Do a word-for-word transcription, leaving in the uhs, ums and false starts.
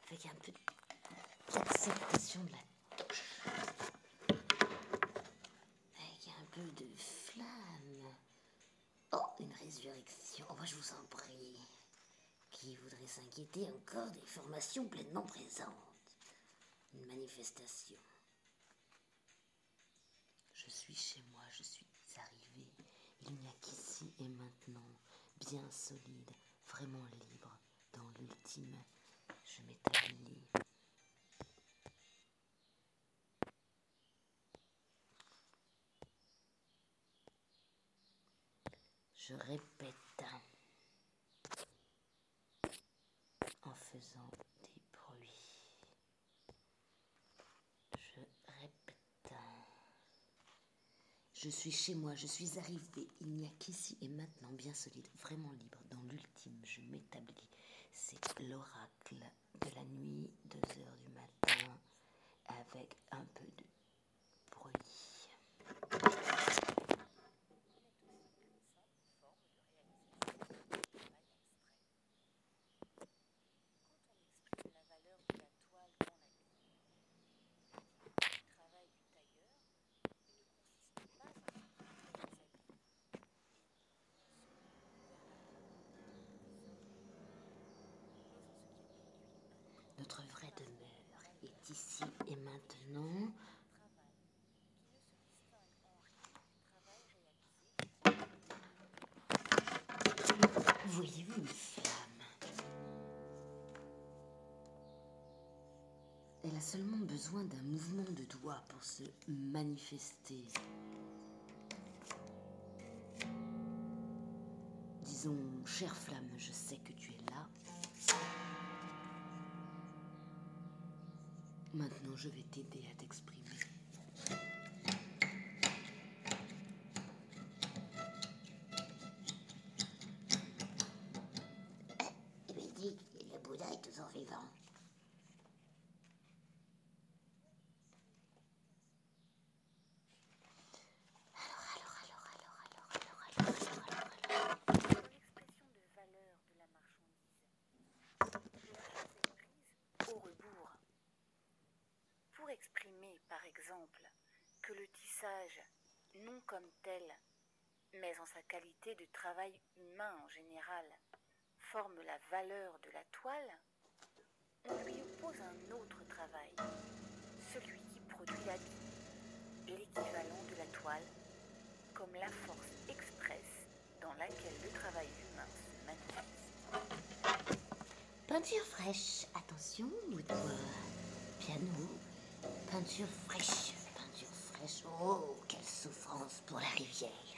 avec un peu d'acceptation de la touche, avec un peu de flamme. Oh, une résurrection. Oh, moi, je vous en prie. Qui voudrait s'inquiéter encore des formations pleinement présentes? Une manifestation. Je suis chez moi, je suis arrivée. Il n'y a qu'ici et maintenant, bien solide, vraiment libre, dans l'ultime, je m'établis. Je répète en faisant des bruits. Je répète. Je suis chez moi, je suis arrivée. Il n'y a qu'ici et maintenant, bien solide, vraiment libre, dans l'ultime, je m'établis. C'est l'oracle de la nuit, deux heures du matin, avec un peu de bruit. Notre vraie demeure est ici et maintenant. Voyez-vous une flamme? Elle a seulement besoin d'un mouvement de doigt pour se manifester. Disons, chère flamme, je sais que tu es là. Maintenant, je vais t'aider à t'exprimer. Il lui dit que le Bouddha est toujours vivant. Pour exprimer, par exemple, que le tissage, non comme tel, mais en sa qualité de travail humain en général, forme la valeur de la toile, on lui oppose un autre travail, celui qui produit l'habit, l'équivalent de la toile, comme la force expresse dans laquelle le travail humain se manifeste. Peinture fraîche, attention, boudoir, piano, peinture fraîche, peinture fraîche, oh, quelle souffrance pour la rivière.